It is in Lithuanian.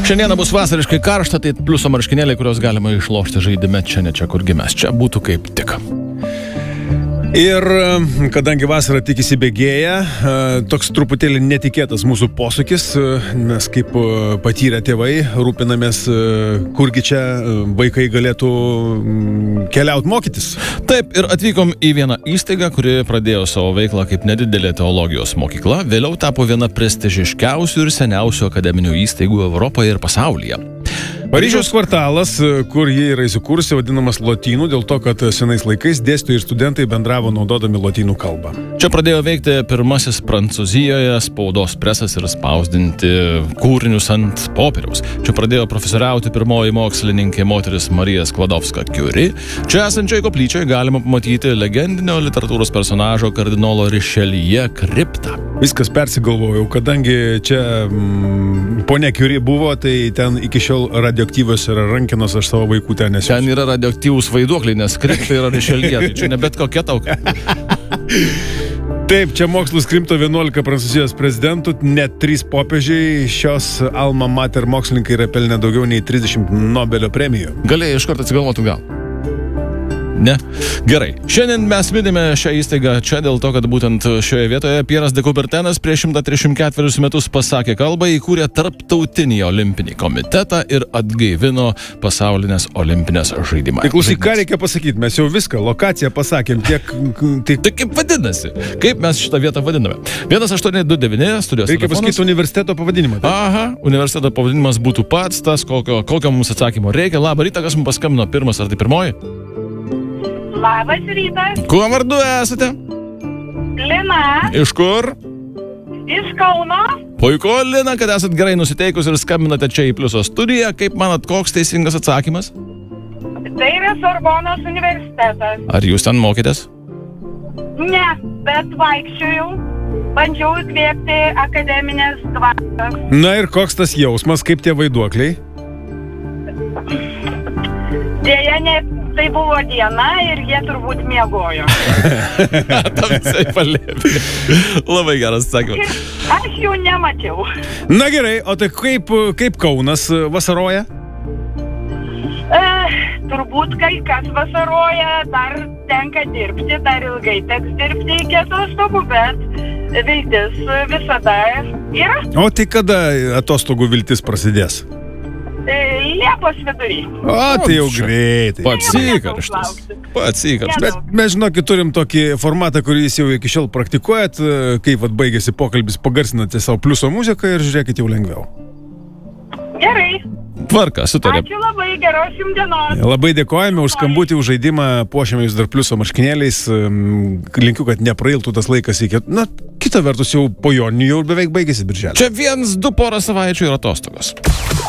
Šiandieną bus vasariškai karšta, tai pliuso marškinėliai, kurios galima išlošti žaidime čia, ne čia, kur gimęs. Čia būtų kaip tik. Ir kadangi vasara tik įsibėgėja, toks truputėlį netikėtas mūsų posūkis, mes kaip patyrę tėvai rūpinamės, kurgi čia vaikai galėtų keliauti mokytis. Taip, ir atvykom į vieną įstaigą, kuri pradėjo savo veiklą kaip nedidelė teologijos mokykla, vėliau tapo viena prestižiškiausių ir seniausių akademinių įstaigų Europoje ir pasaulyje. Paryžiaus kvartalas, kur jie yra įsikūrusi, vadinamas lotynų, dėl to, kad senais laikais dėstytojai ir studentai bendravo naudodami lotynų kalbą. Čia pradėjo veikti pirmasis Prancūzijoje spaudos presas ir spausdinti kūrinius ant popieriaus. Čia pradėjo profesoriauti pirmoji mokslininkė moteris Marija Skladovska-Curie. Čia esančioje koplyčioje galima pamatyti legendinio literatūros personažo kardinolo Richelieu kriptą. Viskas persigalvojau, kadangi čia ponia Curie buvo, tai ten iki šiol radioaktyvios yra rankenos, aš savo vaikų ten nesiūsiu. Ten yra radioaktyvūs vaiduokliai, nes kripta yra Richelieu, tai čia ne bet kokia tauka. Taip, čia mokslus krimto 11 Prancūzijos prezidentų, net 3 popiežiai, šios alma mater mokslininkai yra pelnę daugiau nei 30 Nobelio premijų. Galėjai iš karto atsigalvotų gal? Ne? Gerai. Šiandien mes minime šią įstaigą čia dėl to, kad būtent šioje vietoje Pieras de Coubertinas prieš 134 metus pasakė kalbą, įkūrė tarptautinį olimpinį komitetą ir atgaivino pasaulinės olimpinės žaidimas. Tai klausyk, ką reikia pasakyti? Mes jau viską, lokaciją pasakėm, Tai kaip vadinasi? Kaip mes šitą vietą vadiname? 1829 studijos reikia telefonas. pasakyti universiteto pavadinimą. Tai? Aha, universiteto pavadinimas būtų pats tas, kokio mums atsakymo reikia. Labą rytą, kas mums paskambino, pirmas ar tai pirmoji? Labas rytas. Kuo vardu esate? Lina. Iš kur? Iš Kauno. Puiku, Lina, kad esat gerai nusiteikus ir skambinate čia į Pliuso studiją. Kaip manat, koks teisingas atsakymas? Tai yra Sorbonos universitetas. Ar jūs ten mokėtės? Ne, bet vaikščiojau. Bandžiau įkvėpti akademinės dvasios. Na ir koks tas jausmas, kaip tie vaiduokliai? Dėja, ne, tai buvo diena ir jie turbūt miegojo. Tam visai palėpė. Labai geras atsakymas. Aš jų nemačiau. Na gerai, o tai kaip Kaunas vasaroja? Turbūt kai kas vasaroja, dar tenka dirbti, dar ilgai teks dirbti iki atostogų, bet viltis visada yra. O tai kada atostogų viltis prasidės? Liepos vidury. O, tai jau greitai. Pats įkarštas. Bet mes, žinokit, turim tokį formatą, kurį jūs jau iki šiol praktikuojat, kaip baigėsi pokalbis, pagarsinate savo Pliuso muziką ir žiūrėkit jau lengviau. Gerai. Tvarka, sutarė. Ačiū labai, geros jums dienos. Labai dėkojame už skambutį, už žaidimą, puošiame jūs dar Pliuso marškinėliais, linkiu, kad neprailtų tas laikas iki... Na, kita vertus jau po joninių jau beveik baigėsi birželį. Čia 1-2 porą savaičių yra atostogos.